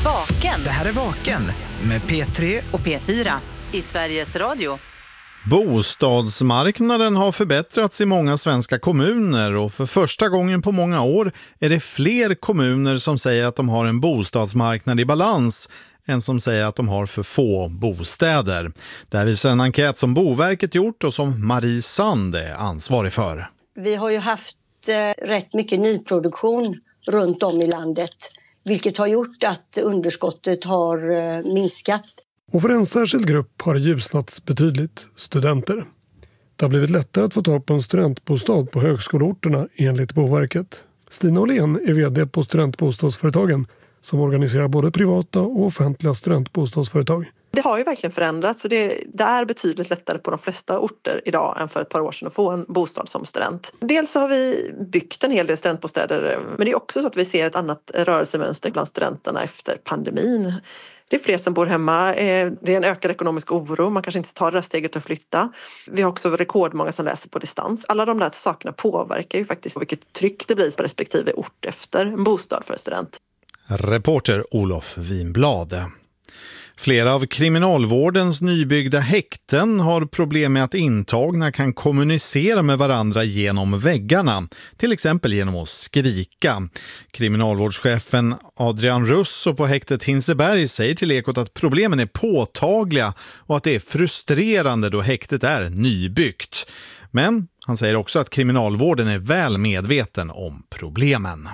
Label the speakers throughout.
Speaker 1: Vaken.
Speaker 2: Det här är Vaken med P3
Speaker 1: och P4 i Sveriges Radio.
Speaker 3: Bostadsmarknaden har förbättrats i många svenska kommuner och för första gången på många år är det fler kommuner som säger att de har en bostadsmarknad i balans än som säger att de har för få bostäder. Det här visar en enkät som Boverket gjort och som Marie Sand är ansvarig för.
Speaker 4: Vi har ju haft rätt mycket nyproduktion runt om i landet, vilket har gjort att underskottet har minskat.
Speaker 5: Och för en särskild grupp har det ljusnat betydligt: studenter. Det har blivit lättare att få tag på en studentbostad på högskoleorterna enligt Boverket. Stina Åhlén är vd på Studentbostadsföretagen som organiserar både privata och offentliga studentbostadsföretag.
Speaker 6: Det har ju verkligen förändrats och det är betydligt lättare på de flesta orter idag än för ett par år sedan att få en bostad som student. Dels så har vi byggt en hel del studentbostäder, men det är också så att vi ser ett annat rörelsemönster bland studenterna efter pandemin. Det är fler som bor hemma, det är en ökad ekonomisk oro, man kanske inte tar det där steget att flytta. Vi har också rekordmånga som läser på distans. Alla de där sakerna påverkar ju faktiskt vilket tryck det blir på respektive ort efter en bostad för student.
Speaker 3: Reporter Olof Winblad. Flera av kriminalvårdens nybyggda häkten har problem med att intagna kan kommunicera med varandra genom väggarna, till exempel genom att skrika. Kriminalvårdschefen Adrian Russo på häktet Hinseberg säger till Ekot att problemen är påtagliga och att det är frustrerande då häktet är nybyggt. Men han säger också att kriminalvården är väl medveten om problemen.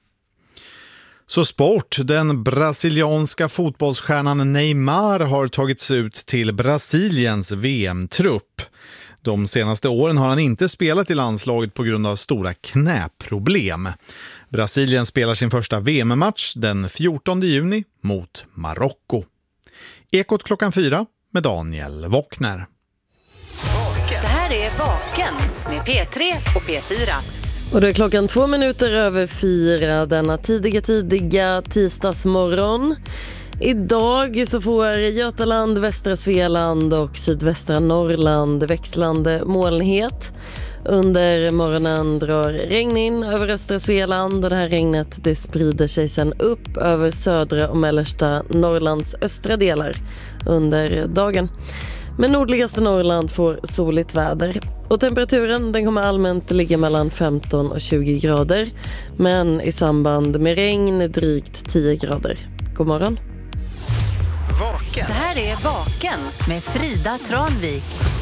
Speaker 3: Så sport, den brasilianska fotbollsstjärnan Neymar har tagits ut till Brasiliens VM-trupp. De senaste åren har han inte spelat i landslaget på grund av stora knäproblem. Brasilien spelar sin första VM-match den 14 juni mot Marocko. Ekot 4 med Daniel Wockner.
Speaker 1: Det här är Vaken med P3 och P4.
Speaker 7: Och det är 4:02 denna tidiga tisdagsmorgon. Idag så får Götaland, västra Svealand och sydvästra Norrland växlande molnighet. Under morgonen drar regn in över östra Svealand och det här regnet det sprider sig sedan upp över södra och mellersta Norrlands östra delar under dagen. Men nordligaste Norrland får soligt väder. Och temperaturen den kommer allmänt ligga mellan 15 och 20 grader. Men i samband med regn drygt 10 grader. God morgon.
Speaker 2: Vaken.
Speaker 1: Det här är Vaken med Frida Tranvik.